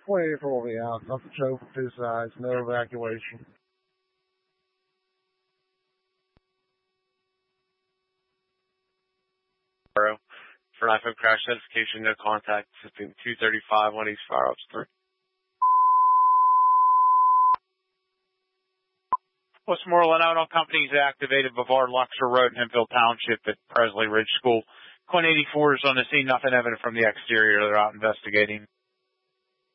24 will be out. Nothing show for 2 sides. No evacuation. For an iPhone crash notification, no contact. System 235 on East Fire Ops 3. Westmoreland Auto Company is activated Bavard Luxor Road in Hemphill Township at Presley Ridge School. Quinn 84 is on the scene. Nothing evident from the exterior. They're out investigating.